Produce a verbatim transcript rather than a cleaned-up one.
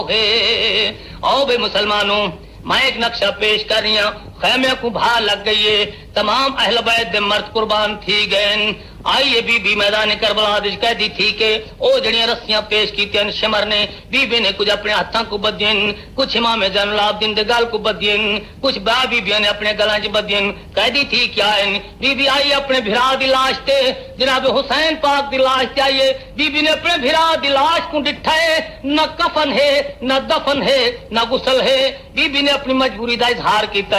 आओ बे मुसलमानों, मैं एक नक्शा पेश कर रही हूं। खैमे को भा लग गई है, तमाम अहल बैत दे मर्द कुर्बान थी गए। आइए बीबी मैदान करबला विच कह दी थी कि ओ जड़ियां रस्सियां पेश कीतियां शिमर ने, बीबी ने कुछ अपने हाथों को बदियन, कुछ इमाम जैनुलाब्दीन दे गल को बदियन, कुछ बा बीबियां ने अपने गलां च बदियन। कह दी थी क्या है, बीबी आई अपने भिरा दी लाश ते, जनाब हुसैन पाक दी लाश ते आइए। बीबी ने अपने भिरा दी लाश को डिठा है, न कफन है न दफन है न गुसल है। बीबी ने अपनी मजबूरी का इजहार किया